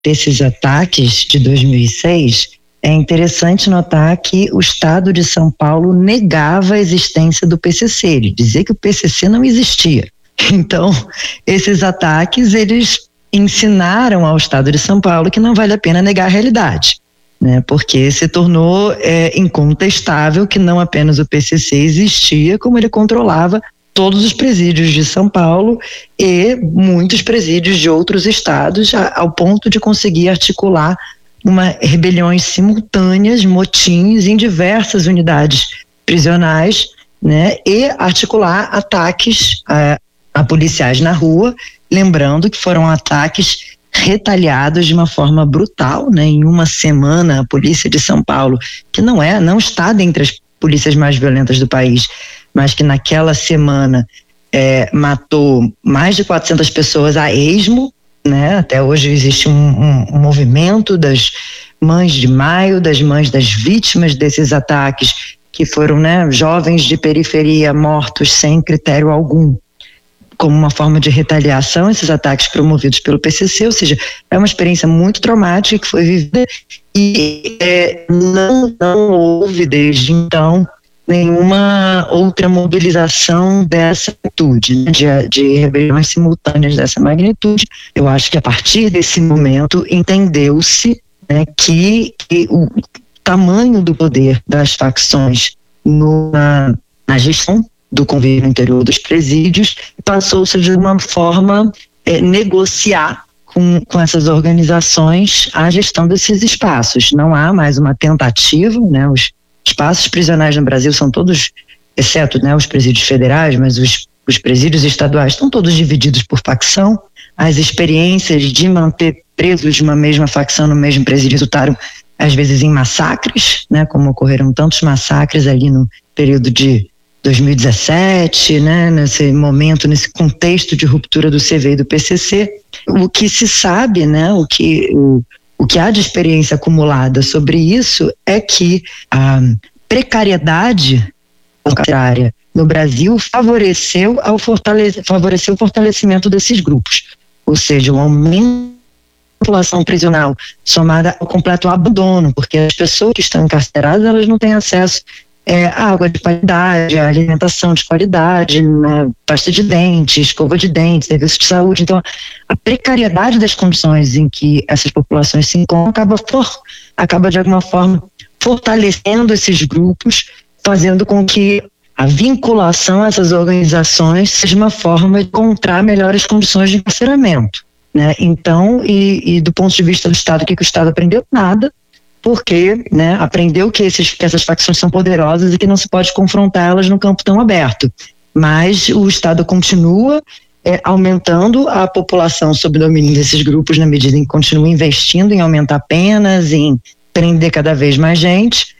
desses ataques de 2006, é interessante notar que o Estado de São Paulo negava a existência do PCC, ele dizia que o PCC não existia. Então, esses ataques, eles ensinaram ao Estado de São Paulo que não vale a pena negar a realidade, né? Porque se tornou incontestável que não apenas o PCC existia, como ele controlava todos os presídios de São Paulo e muitos presídios de outros estados, ao ponto de conseguir articular rebeliões simultâneas, motins em diversas unidades prisionais, né, e articular ataques a policiais na rua, lembrando que foram ataques retaliados de uma forma brutal, né? Em uma semana, a polícia de São Paulo, que não está dentre as polícias mais violentas do país, mas que naquela semana matou mais de 400 pessoas a esmo, né? Até hoje existe um movimento das mães de maio, das mães das vítimas desses ataques, que foram, né, jovens de periferia mortos sem critério algum, como uma forma de retaliação, esses ataques promovidos pelo PCC, ou seja, é uma experiência muito traumática que foi vivida e não houve desde então nenhuma outra mobilização dessa magnitude, né, de rebeliões simultâneas dessa magnitude. Eu acho que a partir desse momento entendeu-se, né, que o tamanho do poder das facções na gestão do convívio no interior dos presídios passou-se de uma forma negociar com essas organizações a gestão desses espaços. Não há mais uma tentativa, né? Os espaços prisionais no Brasil são todos, exceto, né, os presídios federais, mas os presídios estaduais estão todos divididos por facção. As experiências de manter presos de uma mesma facção no mesmo presídio resultaram às vezes em massacres, né, como ocorreram tantos massacres ali no período de 2017, né, nesse momento, nesse contexto de ruptura do CV e do PCC. O que se sabe, né, o que há de experiência acumulada sobre isso é que a precariedade contrária no Brasil favoreceu o fortalecimento desses grupos, ou seja, o aumento da população prisional somada ao completo abandono, porque as pessoas que estão encarceradas, elas não têm acesso a água de qualidade, a alimentação de qualidade, né, pasta de dente, escova de dente, serviço de saúde. Então, a precariedade das condições em que essas populações se encontram acaba de alguma forma fortalecendo esses grupos, fazendo com que a vinculação a essas organizações seja uma forma de encontrar melhores condições de encarceramento, né? Então, e do ponto de vista do Estado, o que o Estado aprendeu? Nada. Porque, né, aprendeu que essas facções são poderosas e que não se pode confrontar elas no campo tão aberto. Mas o Estado continua aumentando a população sob domínio desses grupos na medida em que continua investindo em aumentar penas, em prender cada vez mais gente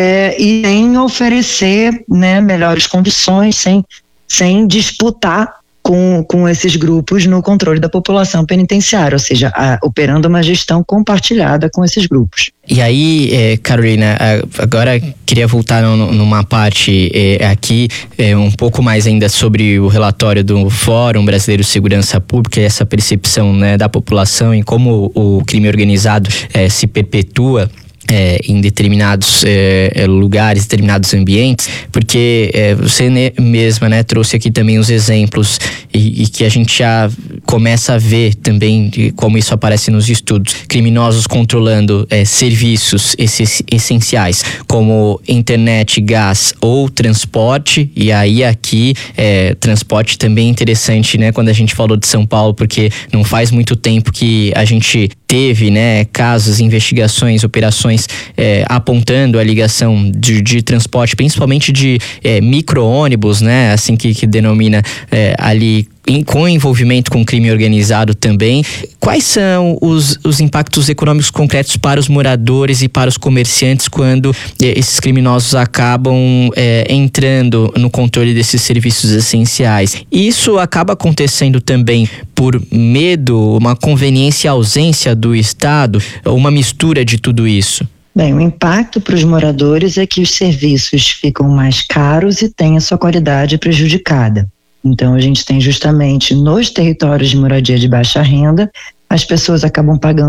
e em oferecer, né, melhores condições, sem disputar com esses grupos no controle da população penitenciária, ou seja, operando uma gestão compartilhada com esses grupos. E aí, Carolina, agora queria voltar numa parte aqui, um pouco mais ainda sobre o relatório do Fórum Brasileiro de Segurança Pública e essa percepção, né, da população em como o crime organizado se perpetua em determinados lugares, determinados ambientes, porque você mesma, né, trouxe aqui também os exemplos e que a gente já começa a ver também de como isso aparece nos estudos. Criminosos controlando serviços essenciais como internet, gás ou transporte, e aí aqui transporte também é interessante, né, quando a gente falou de São Paulo, porque não faz muito tempo que a gente teve, né, casos, investigações, operações apontando a ligação de transporte, principalmente de micro-ônibus, né, assim que denomina ali, com envolvimento com crime organizado também. Quais são os impactos econômicos concretos para os moradores e para os comerciantes quando esses criminosos acabam entrando no controle desses serviços essenciais? Isso acaba acontecendo também por medo, uma conveniência e ausência do Estado, uma mistura de tudo isso? Bem, o impacto para os moradores é que os serviços ficam mais caros e têm a sua qualidade prejudicada. Então, a gente tem justamente nos territórios de moradia de baixa renda, as pessoas acabam pagando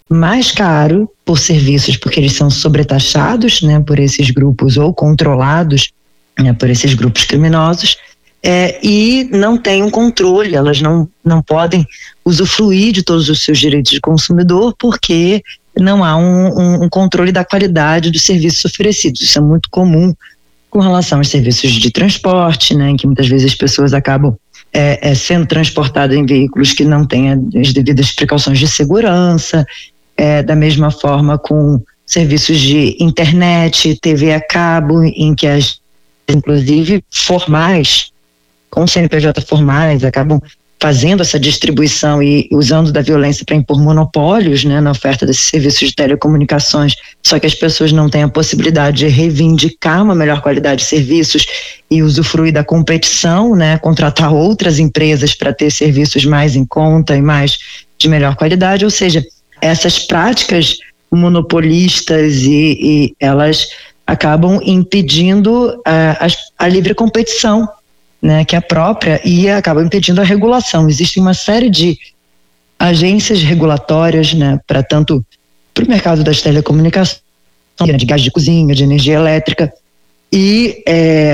mais caro por serviços, porque eles são sobretaxados, né, por esses grupos ou controlados, né, por esses grupos criminosos, e não têm um controle, elas não podem usufruir de todos os seus direitos de consumidor porque não há um controle da qualidade dos serviços oferecidos. Isso é muito comum com relação aos serviços de transporte, né, em que muitas vezes as pessoas acabam sendo transportadas em veículos que não têm as devidas precauções de segurança, da mesma forma com serviços de internet, TV a cabo, em que as, inclusive formais, com CNPJ formais, acabam fazendo essa distribuição e usando da violência para impor monopólios, né, na oferta desses serviços de telecomunicações, só que as pessoas não têm a possibilidade de reivindicar uma melhor qualidade de serviços e usufruir da competição, né, contratar outras empresas para ter serviços mais em conta e mais de melhor qualidade, ou seja, essas práticas monopolistas e elas acabam impedindo a livre competição, né, que é própria, e acaba impedindo a regulação. Existe uma série de agências regulatórias, né, para o mercado das telecomunicações, de gás de cozinha, de energia elétrica, e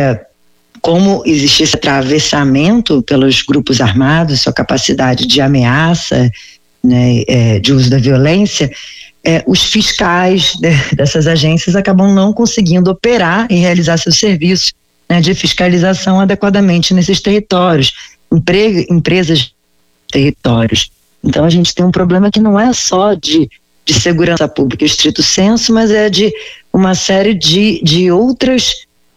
como existe esse atravessamento pelos grupos armados, sua capacidade de ameaça, né, de uso da violência, os fiscais dessas agências acabam não conseguindo operar e realizar seus serviços, né, de fiscalização adequadamente nesses territórios, empresas territórios. Então a gente tem um problema que não é só de segurança pública estrito sensu, mas é de uma série de outras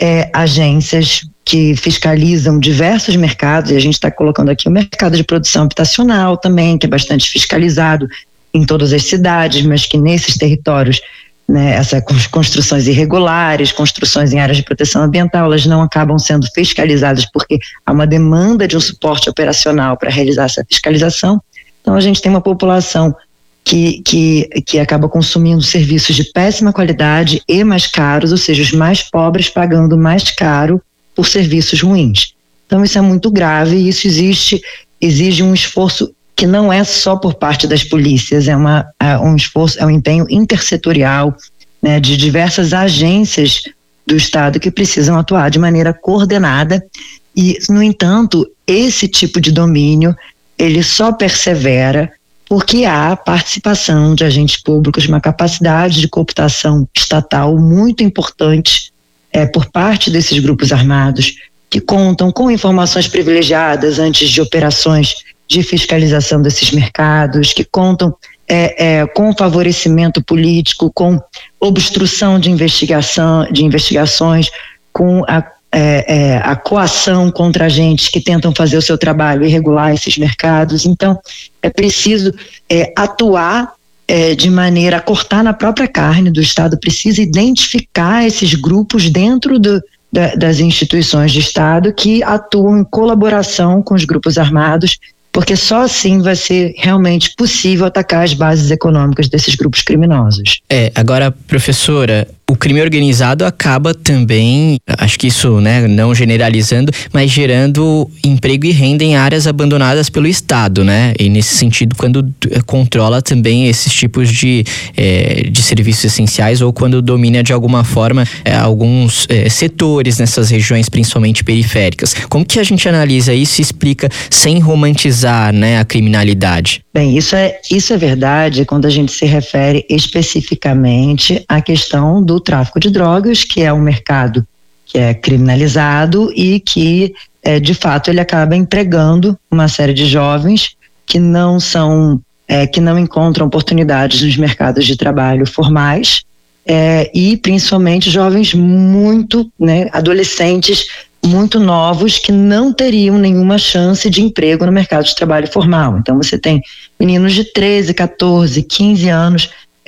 agências que fiscalizam diversos mercados, e a gente está colocando aqui o mercado de produção habitacional também, que é bastante fiscalizado em todas as cidades, mas que nesses territórios, né, essas construções irregulares, construções em áreas de proteção ambiental, elas não acabam sendo fiscalizadas porque há uma demanda de um suporte operacional para realizar essa fiscalização. Então a gente tem uma população que acaba consumindo serviços de péssima qualidade e mais caros, ou seja, os mais pobres pagando mais caro por serviços ruins. Então isso é muito grave e isso exige um esforço que não é só por parte das polícias, é um esforço, é um empenho intersetorial, né, de diversas agências do Estado que precisam atuar de maneira coordenada e, no entanto, esse tipo de domínio, ele só persevera porque há participação de agentes públicos, uma capacidade de cooptação estatal muito importante por parte desses grupos armados, que contam com informações privilegiadas antes de operações de fiscalização desses mercados, que contam com favorecimento político, com obstrução de investigações, com a coação contra agentes que tentam fazer o seu trabalho e regular esses mercados. Então, é preciso atuar de maneira a cortar na própria carne do Estado, precisa identificar esses grupos dentro das instituições de Estado que atuam em colaboração com os grupos armados, porque só assim vai ser realmente possível atacar as bases econômicas desses grupos criminosos. Agora, professora, o crime organizado acaba também, acho que isso, né, não generalizando, mas gerando emprego e renda em áreas abandonadas pelo Estado, né? E nesse sentido, quando controla também esses tipos de serviços essenciais ou quando domina de alguma forma alguns setores nessas regiões, principalmente periféricas. Como que a gente analisa isso e explica sem romantizar, né, a criminalidade? Bem, isso é verdade quando a gente se refere especificamente à questão do tráfico de drogas, que é um mercado que é criminalizado e que, de fato, ele acaba empregando uma série de jovens que não encontram oportunidades nos mercados de trabalho formais, e principalmente jovens muito, né, adolescentes muito novos que não teriam nenhuma chance de emprego no mercado de trabalho formal. Então você tem meninos de 13, 14, 15 anos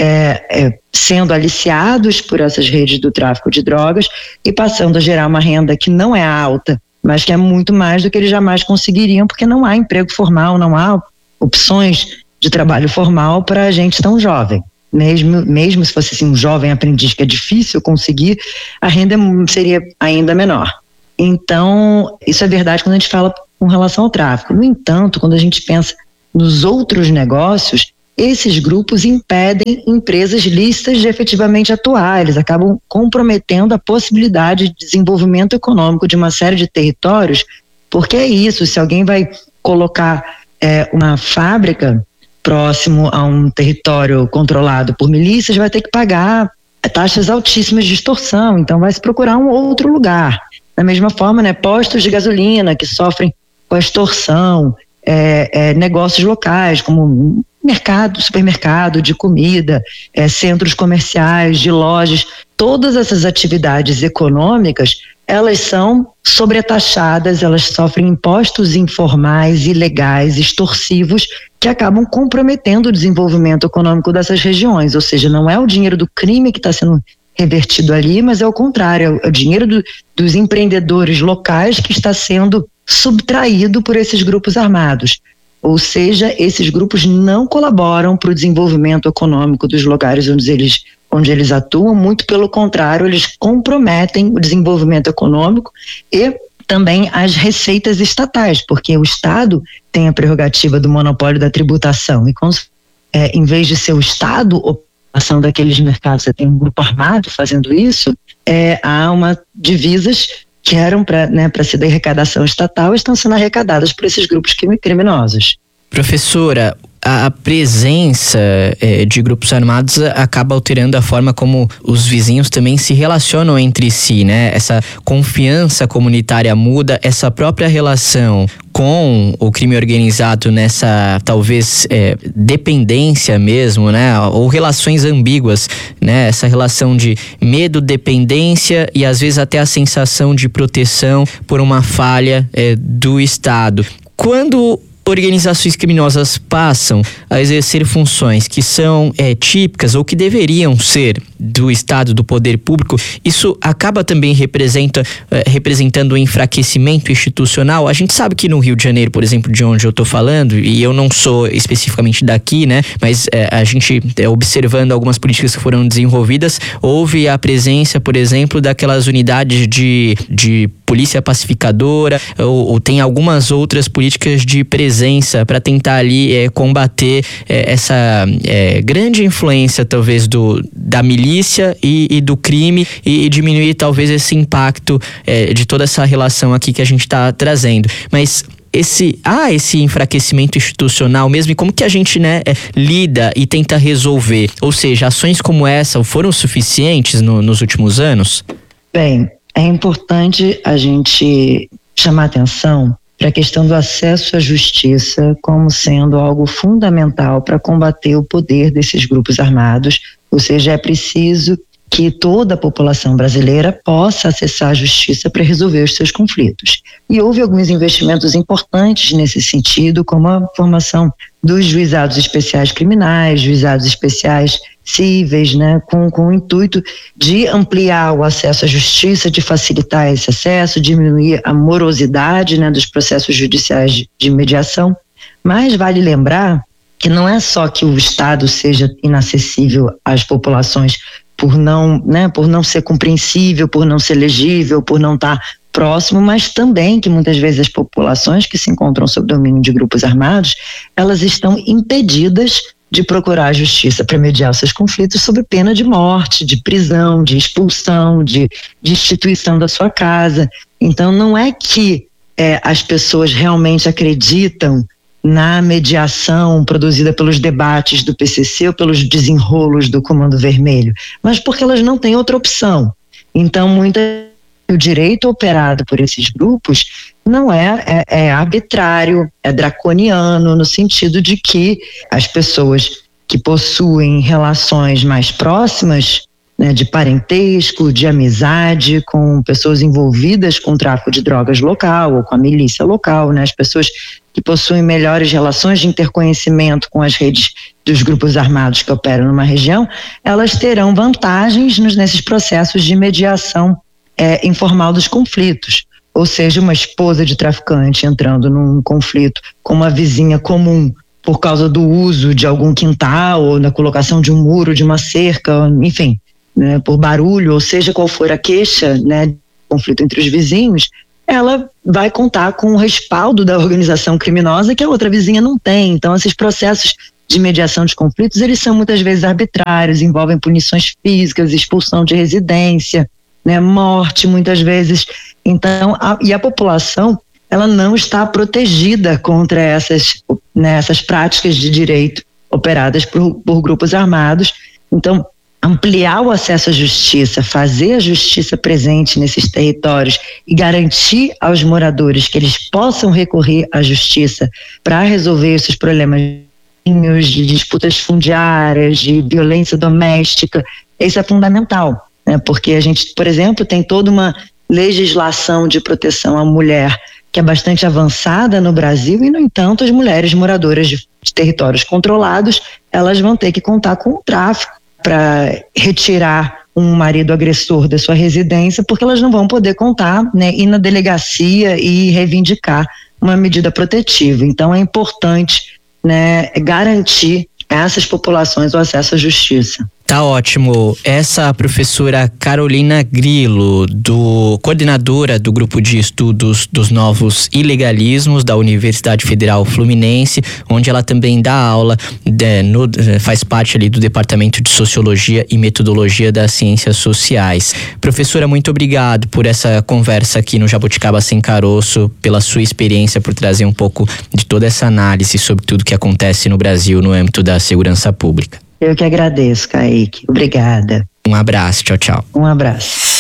sendo aliciados por essas redes do tráfico de drogas e passando a gerar uma renda que não é alta, mas que é muito mais do que eles jamais conseguiriam, porque não há emprego formal, não há opções de trabalho formal para gente tão jovem. Mesmo se fosse assim, um jovem aprendiz que é difícil conseguir, a renda seria ainda menor. Então, isso é verdade quando a gente fala com relação ao tráfico. No entanto, quando a gente pensa nos outros negócios, esses grupos impedem empresas lícitas de efetivamente atuar, eles acabam comprometendo a possibilidade de desenvolvimento econômico de uma série de territórios, porque é isso, se alguém vai colocar uma fábrica próximo a um território controlado por milícias, vai ter que pagar taxas altíssimas de extorsão, então vai se procurar um outro lugar. Da mesma forma, né, postos de gasolina que sofrem com a extorsão, negócios locais como mercado, supermercado de comida, centros comerciais, de lojas, todas essas atividades econômicas, elas são sobretaxadas, elas sofrem impostos informais, ilegais, extorsivos, que acabam comprometendo o desenvolvimento econômico dessas regiões, ou seja, não é o dinheiro do crime que está sendo revertido ali, mas é o contrário, é o dinheiro dos empreendedores locais que está sendo subtraído por esses grupos armados. Ou seja, esses grupos não colaboram para o desenvolvimento econômico dos lugares onde eles atuam, muito pelo contrário, eles comprometem o desenvolvimento econômico e também as receitas estatais, porque o Estado tem a prerrogativa do monopólio da tributação, e em vez de ser o Estado ação daqueles mercados, você tem um grupo armado fazendo isso, há divisas que eram para ser da arrecadação estatal, estão sendo arrecadadas por esses grupos criminosos. Professora, a presença de grupos armados acaba alterando a forma como os vizinhos também se relacionam entre si, né? Essa confiança comunitária muda, essa própria relação com o crime organizado nessa, talvez, dependência mesmo, né? Ou relações ambíguas, né? Essa relação de medo, dependência e às vezes até a sensação de proteção por uma falha do Estado. Quando organizações criminosas passam a exercer funções que são típicas ou que deveriam ser do Estado, do poder público, isso acaba também representando um enfraquecimento institucional. A gente sabe que no Rio de Janeiro, por exemplo, de onde eu estou falando, e eu não sou especificamente daqui, né, mas a gente observando algumas políticas que foram desenvolvidas, houve a presença, por exemplo, daquelas unidades de polícia pacificadora, ou tem algumas outras políticas de presença para tentar ali combater essa grande influência talvez da milícia e do crime e diminuir talvez esse impacto de toda essa relação aqui que a gente está trazendo. Mas esse enfraquecimento institucional mesmo, e como que a gente lida e tenta resolver? Ou seja, ações como essa foram suficientes nos últimos anos? Bem, é importante a gente chamar atenção para a questão do acesso à justiça como sendo algo fundamental para combater o poder desses grupos armados, ou seja, é preciso que toda a população brasileira possa acessar a justiça para resolver os seus conflitos. E houve alguns investimentos importantes nesse sentido, como a formação dos juizados especiais criminais, juizados especiais cíveis, né, com o intuito de ampliar o acesso à justiça, de facilitar esse acesso, diminuir a morosidade, né, dos processos judiciais de mediação. Mas vale lembrar que não é só que o Estado seja inacessível às populações por não ser compreensível, por não ser legível, por não estar próximo, mas também que muitas vezes as populações que se encontram sob domínio de grupos armados, elas estão impedidas de procurar a justiça para mediar os seus conflitos sob pena de morte, de prisão, de expulsão, de destituição da sua casa. Então não é que as pessoas realmente acreditam na mediação produzida pelos debates do PCC ou pelos desenrolos do Comando Vermelho, mas porque elas não têm outra opção. Então o direito operado por esses grupos não é arbitrário, é draconiano, no sentido de que as pessoas que possuem relações mais próximas, né, de parentesco, de amizade com pessoas envolvidas com o tráfico de drogas local ou com a milícia local, né, as pessoas que possuem melhores relações de interconhecimento com as redes dos grupos armados que operam numa região, elas terão vantagens nesses processos de mediação informal dos conflitos. Ou seja, uma esposa de traficante entrando num conflito com uma vizinha comum por causa do uso de algum quintal ou na colocação de um muro, de uma cerca, enfim, né, por barulho, ou seja, qual for a queixa, né, conflito entre os vizinhos, ela vai contar com o respaldo da organização criminosa que a outra vizinha não tem. Então, esses processos de mediação de conflitos, eles são muitas vezes arbitrários, envolvem punições físicas, expulsão de residência, né, morte muitas vezes. Então, a população, ela não está protegida contra essas práticas de direito operadas por grupos armados. Então, ampliar o acesso à justiça, fazer a justiça presente nesses territórios e garantir aos moradores que eles possam recorrer à justiça para resolver esses problemas de disputas fundiárias, de violência doméstica, isso é fundamental, né? Porque a gente, por exemplo, tem toda uma legislação de proteção à mulher que é bastante avançada no Brasil e, no entanto, as mulheres moradoras de territórios controlados, elas vão ter que contar com o tráfico para retirar um marido agressor da sua residência, porque elas não vão poder contar, né, ir na delegacia e reivindicar uma medida protetiva. Então é importante, né, garantir a essas populações o acesso à justiça. Tá ótimo. Essa professora Carolina Grillo, coordenadora do Grupo de Estudos dos Novos Ilegalismos da Universidade Federal Fluminense, onde ela também dá aula, faz parte ali do Departamento de Sociologia e Metodologia das Ciências Sociais. Professora, muito obrigado por essa conversa aqui no Jabuticaba Sem Caroço, pela sua experiência, por trazer um pouco de toda essa análise sobre tudo que acontece no Brasil no âmbito da segurança pública. Eu que agradeço, Kaique. Obrigada. Um abraço, tchau, tchau. Um abraço.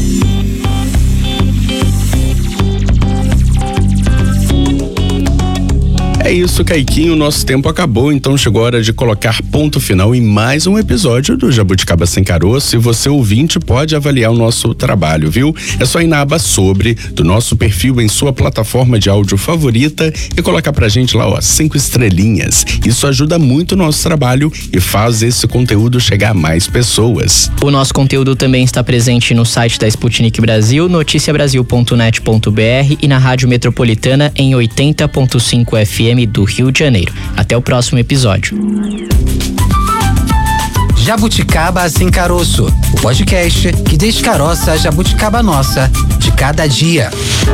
É isso, Caiquinho, nosso tempo acabou, então chegou a hora de colocar ponto final em mais um episódio do Jabuticaba Sem Caroço, e você, ouvinte, pode avaliar o nosso trabalho, viu? É só ir na aba Sobre do nosso perfil em sua plataforma de áudio favorita e colocar pra gente lá, 5 estrelinhas. Isso ajuda muito o nosso trabalho e faz esse conteúdo chegar a mais pessoas. O nosso conteúdo também está presente no site da Sputnik Brasil, noticiabrasil.net.br e na Rádio Metropolitana em 80.5 FM do Rio de Janeiro. Até o próximo episódio. Jabuticaba Sem Caroço, o podcast que descaroça a jabuticaba nossa de cada dia.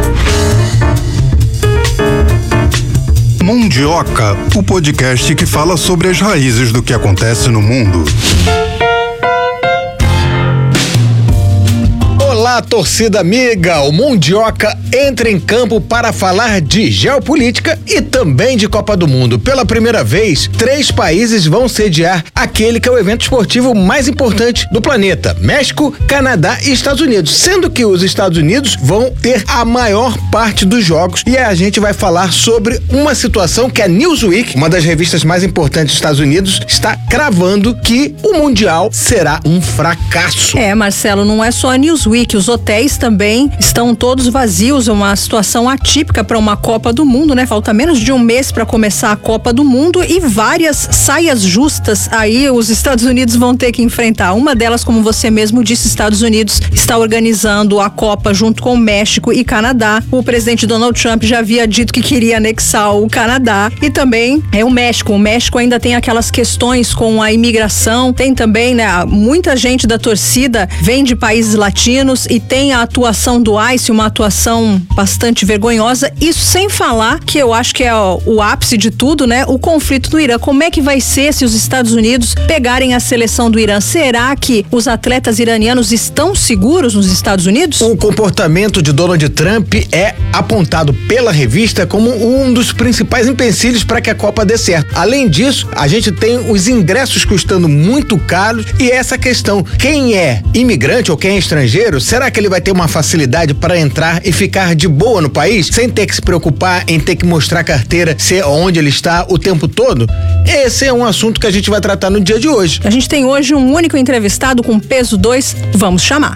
Mundioca, o podcast que fala sobre as raízes do que acontece no mundo. Olá, torcida amiga! O Mundioca entra em campo para falar de geopolítica e também de Copa do Mundo. Pela primeira vez, 3 países vão sediar aquele que é o evento esportivo mais importante do planeta: México, Canadá e Estados Unidos. Sendo que os Estados Unidos vão ter a maior parte dos jogos, e a gente vai falar sobre uma situação que a Newsweek, uma das revistas mais importantes dos Estados Unidos, está cravando que o Mundial será um fracasso. Marcelo, não é só a Newsweek, os hotéis também estão todos vazios, uma situação atípica para uma Copa do Mundo, né? Falta menos de um mês para começar a Copa do Mundo e várias saias justas aí os Estados Unidos vão ter que enfrentar. Uma delas, como você mesmo disse, Estados Unidos está organizando a Copa junto com o México e Canadá. O presidente Donald Trump já havia dito que queria anexar o Canadá e também o México. O México ainda tem aquelas questões com a imigração, tem também, né, muita gente da torcida vem de países latinos e tem a atuação do ICE, uma atuação bastante vergonhosa. Isso sem falar que eu acho que é o ápice de tudo, né? O conflito no Irã. Como é que vai ser se os Estados Unidos pegarem a seleção do Irã? Será que os atletas iranianos estão seguros nos Estados Unidos? O comportamento de Donald Trump é apontado pela revista como um dos principais empecilhos para que a Copa dê certo. Além disso, a gente tem os ingressos custando muito caros e essa questão: quem é imigrante ou quem é estrangeiro, será que ele vai ter uma facilidade para entrar e ficar de boa no país, sem ter que se preocupar em ter que mostrar a carteira, ser onde ele está o tempo todo? Esse é um assunto que a gente vai tratar no dia de hoje. A gente tem hoje um único entrevistado com peso 2, vamos chamar.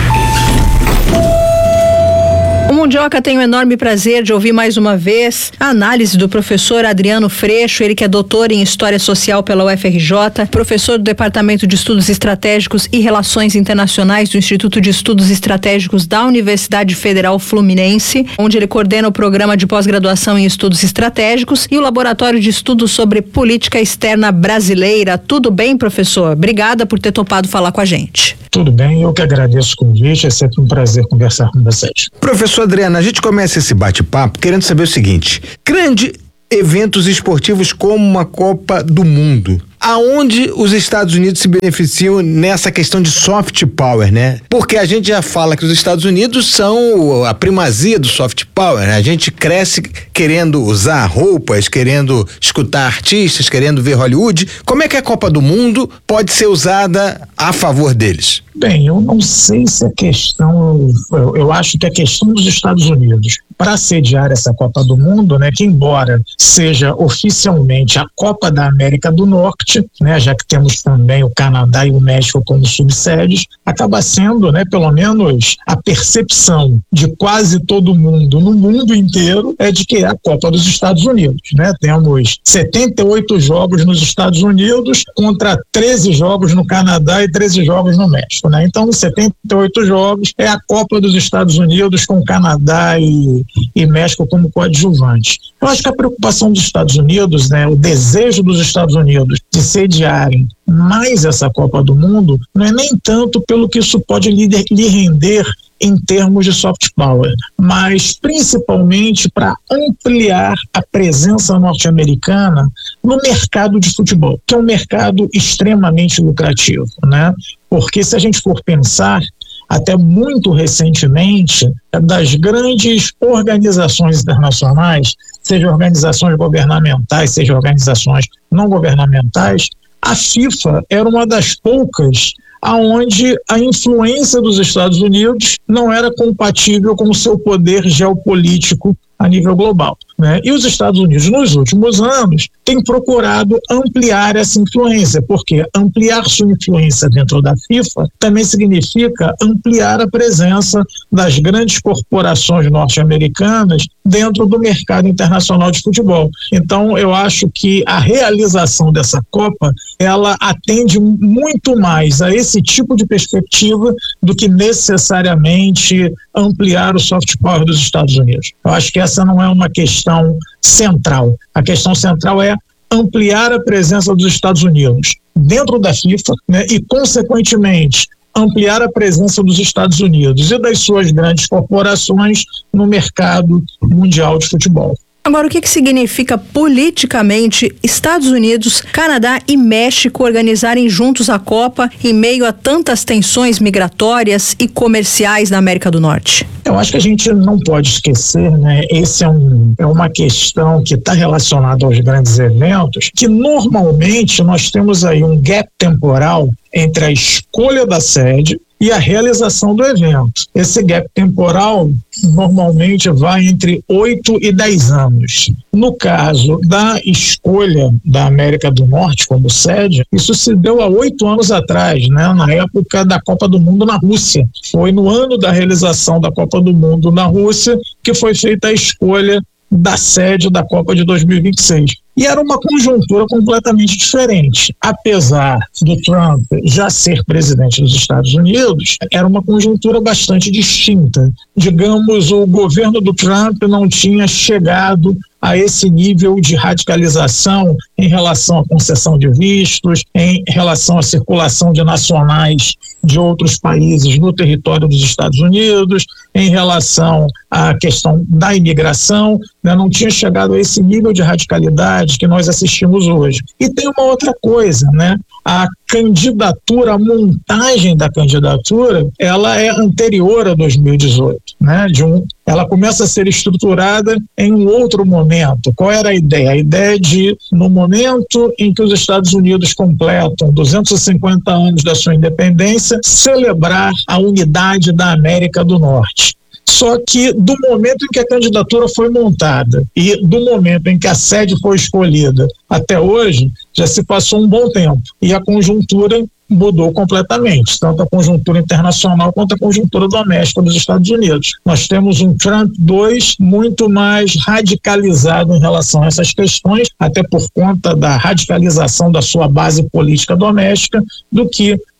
O Mundioca tem o enorme prazer de ouvir mais uma vez a análise do professor Adriano Freixo, ele que é doutor em História Social pela UFRJ, professor do Departamento de Estudos Estratégicos e Relações Internacionais do Instituto de Estudos Estratégicos da Universidade Federal Fluminense, onde ele coordena o programa de pós-graduação em Estudos Estratégicos e o Laboratório de Estudos sobre Política Externa Brasileira. Tudo bem, professor? Obrigada por ter topado falar com a gente. Tudo bem, eu que agradeço o convite, é sempre um prazer conversar com vocês. Professor Adriano, a gente começa esse bate-papo querendo saber o seguinte: grande eventos esportivos como uma Copa do Mundo. Aonde os Estados Unidos se beneficiam nessa questão de soft power, né? Porque a gente já fala que os Estados Unidos são a primazia do soft power, né? A gente cresce querendo usar roupas, querendo escutar artistas, querendo ver Hollywood. Como é que a Copa do Mundo pode ser usada a favor deles? Bem, eu não sei se a questão, eu acho que a questão dos Estados Unidos para sediar essa Copa do Mundo, né, que embora seja oficialmente a Copa da América do Norte, né, já que temos também o Canadá e o México como subsedes, acaba sendo, né, pelo menos a percepção de quase todo mundo no mundo inteiro é de que é a Copa dos Estados Unidos, né? Temos 78 jogos nos Estados Unidos contra 13 jogos no Canadá e 13 jogos no México, né? Então, 78 jogos é a Copa dos Estados Unidos com Canadá e México como coadjuvantes. Eu acho que a preocupação dos Estados Unidos, né, o desejo dos Estados Unidos de sediarem mais essa Copa do Mundo, não é nem tanto pelo que isso pode lhe render em termos de soft power, mas principalmente para ampliar a presença norte-americana no mercado de futebol, que é um mercado extremamente lucrativo, né? Porque se a gente for pensar, até muito recentemente, das grandes organizações internacionais, seja organizações governamentais, seja organizações não governamentais, a FIFA era uma das poucas aonde a influência dos Estados Unidos não era compatível com o seu poder geopolítico a nível global, né? E os Estados Unidos, nos últimos anos, têm procurado ampliar essa influência, porque ampliar sua influência dentro da FIFA também significa ampliar a presença das grandes corporações norte-americanas dentro do mercado internacional de futebol. Então, eu acho que a realização dessa Copa, ela atende muito mais a esse tipo de perspectiva do que necessariamente ampliar o soft power dos Estados Unidos. Eu acho que essa não é uma questão central. A questão central é ampliar a presença dos Estados Unidos dentro da FIFA, né, e, consequentemente, ampliar a presença dos Estados Unidos e das suas grandes corporações no mercado mundial de futebol. Agora, o que significa politicamente Estados Unidos, Canadá e México organizarem juntos a Copa em meio a tantas tensões migratórias e comerciais na América do Norte? Eu acho que a gente não pode esquecer, né? Esse é uma questão que está relacionada aos grandes eventos, que normalmente nós temos aí um gap temporal entre a escolha da sede e a realização do evento. Esse gap temporal normalmente vai entre 8 e 10 anos. No caso da escolha da América do Norte como sede, isso se deu há 8 anos atrás, né, na época da Copa do Mundo na Rússia. Foi no ano da realização da Copa do Mundo na Rússia que foi feita a escolha da sede da Copa de 2026. E era uma conjuntura completamente diferente. Apesar do Trump já ser presidente dos Estados Unidos, era uma conjuntura bastante distinta. Digamos, o governo do Trump não tinha chegado a esse nível de radicalização em relação à concessão de vistos, em relação à circulação de nacionais de outros países no território dos Estados Unidos, em relação à questão da imigração, né? Não tinha chegado a esse nível de radicalidade que nós assistimos hoje. E tem uma outra coisa, né? A candidatura, a montagem da candidatura, ela é anterior a 2018, né? Ela começa a ser estruturada em um outro momento. Qual era a ideia? A ideia de, no momento em que os Estados Unidos completam 250 anos da sua independência, celebrar a unidade da América do Norte. Só que do momento em que a candidatura foi montada e do momento em que a sede foi escolhida até hoje, já se passou um bom tempo e a conjuntura mudou completamente, tanto a conjuntura internacional quanto a conjuntura doméstica dos Estados Unidos. Nós temos um Trump 2 muito mais radicalizado em relação a essas questões, até por conta da radicalização da sua base política doméstica, do que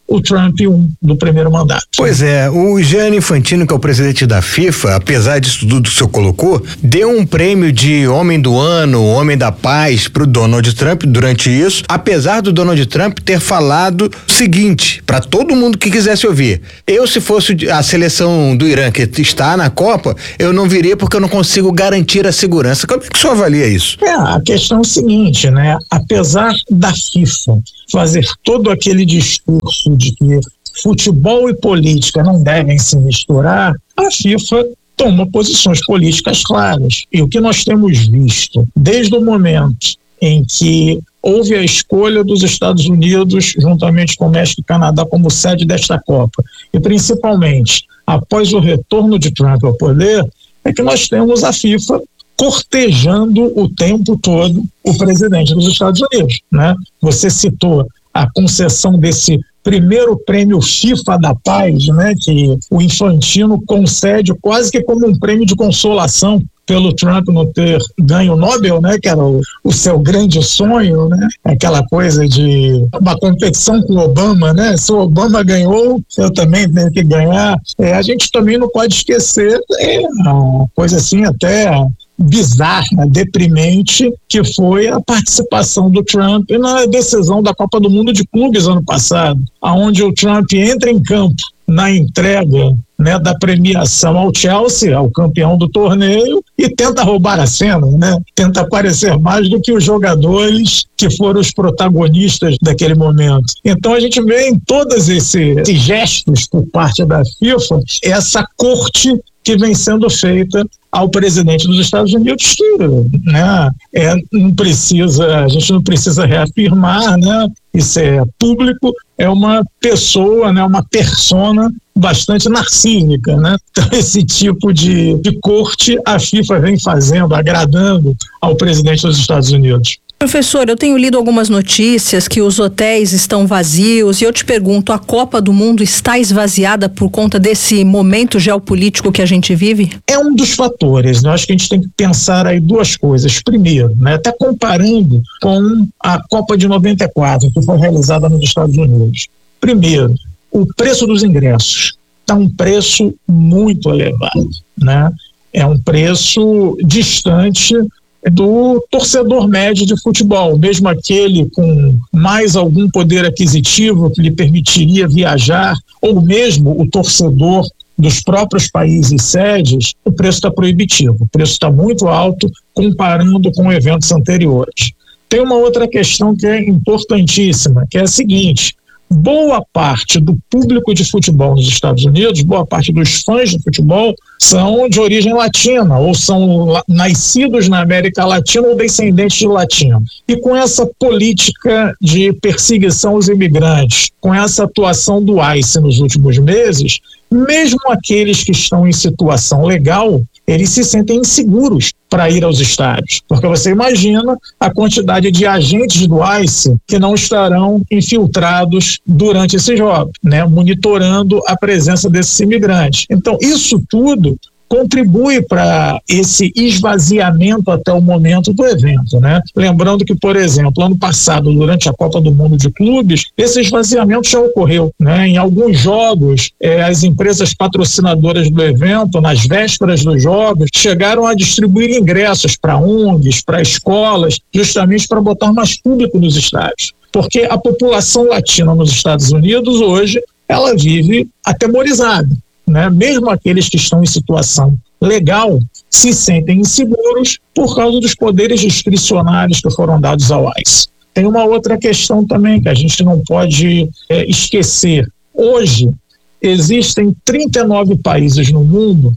o Trump do primeiro mandato. Pois é, o Gianni Infantino, que é o presidente da FIFA, apesar disso tudo que o senhor colocou, deu um prêmio de Homem do Ano, Homem da Paz pro Donald Trump durante isso, apesar do Donald Trump ter falado o seguinte, para todo mundo que quisesse ouvir: eu, se fosse a seleção do Irã que está na Copa, eu não viria porque eu não consigo garantir a segurança. Como é que o senhor avalia isso? A questão é o seguinte, né? Apesar da FIFA fazer todo aquele discurso de que futebol e política não devem se misturar, a FIFA toma posições políticas claras. E o que nós temos visto desde o momento em que houve a escolha dos Estados Unidos, juntamente com o México e Canadá, como sede desta Copa, e principalmente após o retorno de Trump ao poder, é que nós temos a FIFA cortejando o tempo todo o presidente dos Estados Unidos, né? Você citou a concessão desse primeiro prêmio FIFA da Paz, né, que o Infantino concede quase que como um prêmio de consolação pelo Trump não ter ganho o Nobel, né, que era o seu grande sonho, né, aquela coisa de uma competição com o Obama, né, se o Obama ganhou, eu também tenho que ganhar. A gente também não pode esquecer, uma coisa assim até bizarra, deprimente, que foi a participação do Trump na decisão da Copa do Mundo de Clubes ano passado, aonde o Trump entra em campo na entrega, né, da premiação ao Chelsea, ao campeão do torneio, e tenta roubar a cena, né? Tenta aparecer mais do que os jogadores que foram os protagonistas daquele momento. Então a gente vê em todos esses gestos por parte da FIFA essa corte que vem sendo feita ao presidente dos Estados Unidos, que, né, a gente não precisa reafirmar, né, isso é público, é uma pessoa, né, uma persona bastante narcísica, né? Então esse tipo de corte a FIFA vem fazendo, agradando ao presidente dos Estados Unidos. Professor, eu tenho lido algumas notícias que os hotéis estão vazios e eu te pergunto, a Copa do Mundo está esvaziada por conta desse momento geopolítico que a gente vive? É um dos fatores, né? Acho que a gente tem que pensar aí duas coisas. Primeiro, né, até comparando com a Copa de 94, que foi realizada nos Estados Unidos. Primeiro, o preço dos ingressos está um preço muito elevado, né? É um preço distante do torcedor médio de futebol, mesmo aquele com mais algum poder aquisitivo que lhe permitiria viajar, ou mesmo o torcedor dos próprios países sedes, o preço está proibitivo, o preço está muito alto comparando com eventos anteriores. Tem uma outra questão que é importantíssima, que é a seguinte: boa parte do público de futebol nos Estados Unidos, boa parte dos fãs de futebol são de origem latina, ou são nascidos na América Latina ou descendentes de latinos. E com essa política de perseguição aos imigrantes, com essa atuação do ICE nos últimos meses, mesmo aqueles que estão em situação legal, eles se sentem inseguros para ir aos estádios, porque você imagina a quantidade de agentes do ICE que não estarão infiltrados durante esses jogos, né, monitorando a presença desses imigrantes. Então, isso tudo contribui para esse esvaziamento até o momento do evento, né? Lembrando que, por exemplo, ano passado, durante a Copa do Mundo de Clubes, esse esvaziamento já ocorreu, né? Em alguns jogos, as empresas patrocinadoras do evento, nas vésperas dos jogos, chegaram a distribuir ingressos para ONGs, para escolas, justamente para botar mais público nos estádios. Porque a população latina nos Estados Unidos hoje, ela vive atemorizada, né? Mesmo aqueles que estão em situação legal se sentem inseguros por causa dos poderes discricionários que foram dados ao ICE. Tem uma outra questão também que a gente não pode esquecer. Hoje, existem 39 países no mundo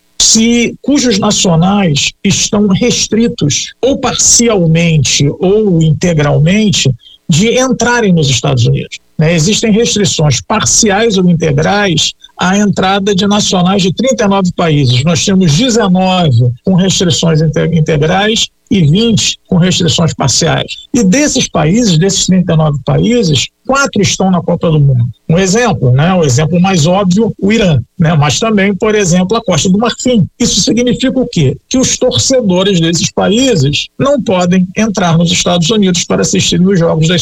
cujos nacionais estão restritos, ou parcialmente ou integralmente, de entrarem nos Estados Unidos. Existem restrições parciais ou integrais à entrada de nacionais de 39 países. Nós temos 19 com restrições integrais e 20 com restrições parciais. E desses países, desses 39 países, 4 estão na Copa do Mundo. Um exemplo, né? O exemplo mais óbvio, o Irã, né? Mas também, por exemplo, a Costa do Marfim. Isso significa o quê? Que os torcedores desses países não podem entrar nos Estados Unidos para assistir os jogos das